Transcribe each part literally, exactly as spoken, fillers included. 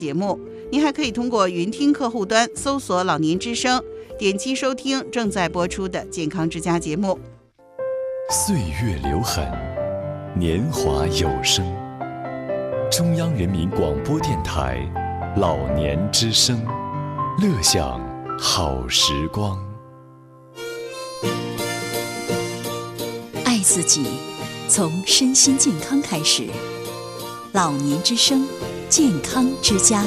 节目。您还可以通过云听客户端搜索老年之声，点击收听正在播出的健康之家节目。 岁月留痕，年华有声。中央人民广播电台老年之声，乐享好时光。 爱自己，从身心健康开始。老年之声，健康之家。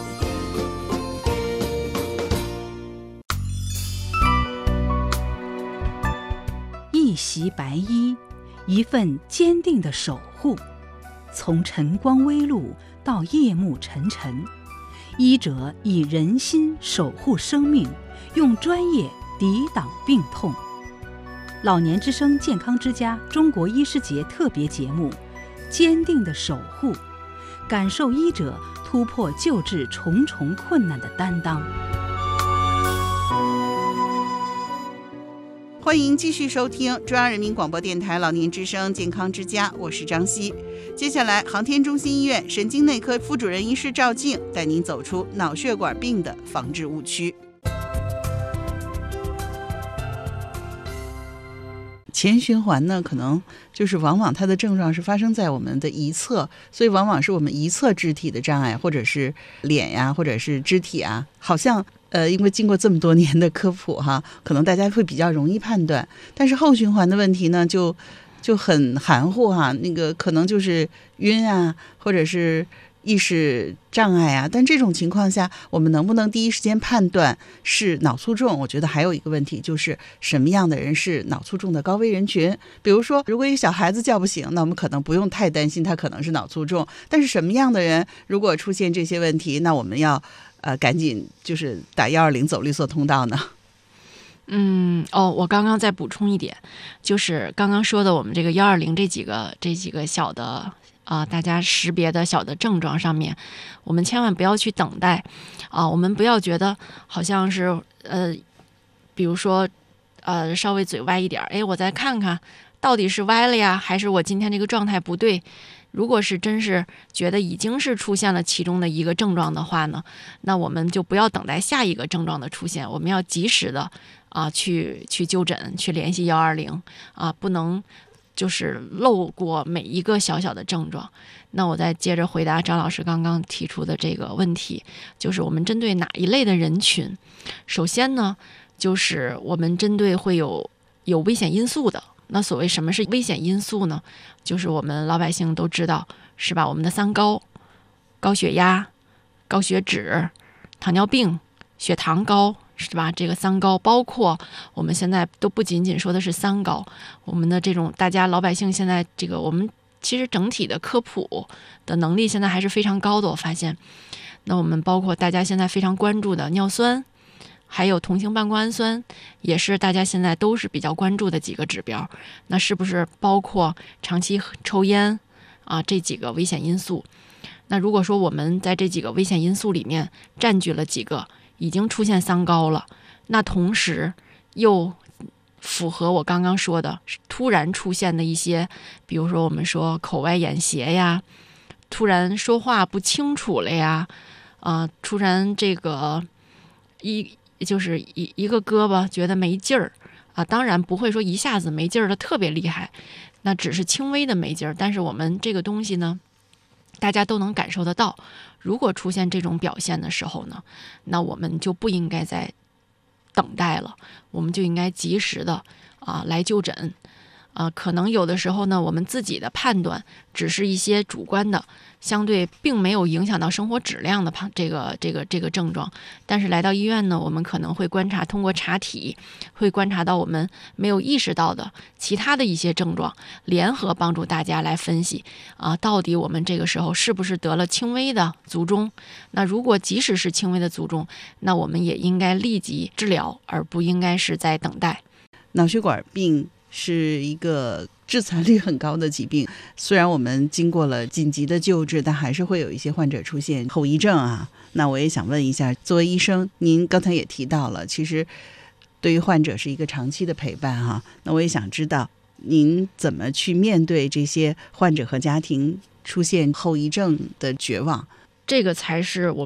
一袭白衣，一份坚定的守护。从晨光微露到夜幕沉沉，医者以人心守护生命，用专业抵挡病痛。老年之声健康之家中国医师节特别节目，坚定的守护，感受医者突破救治重重困难的担当。 欢迎继续收听中央人民广播电台老年之声健康之家，我是张希。接下来，航天中心医院神经内科副主任医师赵静带您走出脑血管病的防治误区。前循环呢，可能就是往往它的症状是发生在我们的一侧，所以往往是我们一侧肢体的障碍，或者是脸呀，或者是肢体啊，好像呃，因为经过这么多年的科普哈，可能大家会比较容易判断。但是后循环的问题呢，就就很含糊哈，那个可能就是晕啊，或者是意识障碍啊。但这种情况下，我们能不能第一时间判断是脑卒中？我觉得还有一个问题，就是什么样的人是脑卒中的高危人群？比如说，如果一个小孩子叫不醒，那我们可能不用太担心他可能是脑卒中。但是什么样的人如果出现这些问题，那我们要呃赶紧就是打一二零走绿色通道呢？ 嗯，哦，我刚刚再补充一点，就是刚刚说的我们这个幺二零这几个这几个小的啊、呃，大家识别的小的症状上面，我们千万不要去等待啊、呃，我们不要觉得好像是呃，比如说呃稍微嘴歪一点，哎，我再看看到底是歪了呀，还是我今天这个状态不对。如果是真是觉得已经是出现了其中的一个症状的话呢，那我们就不要等待下一个症状的出现，我们要及时的啊去去就诊，去联系幺二零啊，不能就是漏过每一个小小的症状。那我再接着回答张老师刚刚提出的这个问题，就是我们针对哪一类的人群？首先呢，就是我们针对会有有危险因素的。那所谓什么是危险因素呢？就是我们老百姓都知道，是吧？我们的三高，高血压、高血脂、糖尿病、血糖高，是吧？这个三高，包括我们现在都不仅仅说的是三高，我们的这种大家老百姓现在这个我们其实整体的科普的能力现在还是非常高的，我发现。那我们包括大家现在非常关注的尿酸，还有同型半胱氨酸，也是大家现在都是比较关注的几个指标。那是不是包括长期抽烟啊这几个危险因素？那如果说我们在这几个危险因素里面占据了几个，已经出现三高了，那同时又符合我刚刚说的突然出现的一些，比如说我们说口歪眼斜呀，突然说话不清楚了呀，啊、呃，突然这个一就是一一个胳膊觉得没劲儿啊，当然不会说一下子没劲儿的特别厉害，那只是轻微的没劲儿。但是我们这个东西呢，大家都能感受得到。如果出现这种表现的时候呢，那我们就不应该再等待了，我们就应该及时的啊来就诊。啊，可能有的时候呢，我们自己的判断只是一些主观的，相对并没有影响到生活质量的判这个这个这个症状。但是来到医院呢，我们可能会观察，通过查体会观察到我们没有意识到的其他的一些症状，联合帮助大家来分析啊，到底我们这个时候是不是得了轻微的卒中？那如果即使是轻微的卒中，那我们也应该立即治疗，而不应该是在等待。 脑血管病是一个致残率很高的疾病，虽然我们经过了紧急的救治，但还是会有一些患者出现后遗症啊。那我也想问一下，作为医生，您刚才也提到了，其实对于患者是一个长期的陪伴哈。那我也想知道，您怎么去面对这些患者和家庭出现后遗症的绝望？ 这个才是我